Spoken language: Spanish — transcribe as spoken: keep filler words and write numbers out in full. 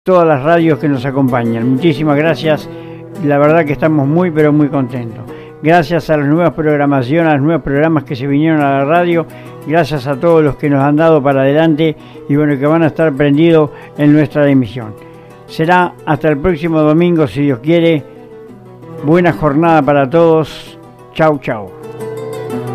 todas las radios que nos acompañan. Muchísimas gracias, la verdad que estamos muy pero muy contentos. Gracias a las nuevas programaciones, a los nuevos programas que se vinieron a la radio, gracias a todos los que nos han dado para adelante y bueno, que van a estar prendidos en nuestra emisión. Será hasta el próximo domingo, si Dios quiere. Buena jornada para todos. Chau, chau.